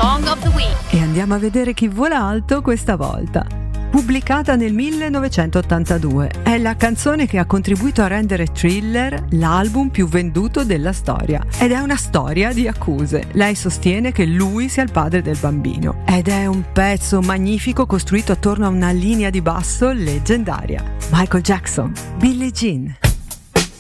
Song of the Week. E andiamo a vedere chi vola alto questa volta. Pubblicata nel 1982, è la canzone che ha contribuito a rendere Thriller l'album più venduto della storia. Ed è una storia di accuse. Lei sostiene che lui sia il padre del bambino. Ed è un pezzo magnifico costruito attorno a una linea di basso leggendaria. Michael Jackson, Billie Jean.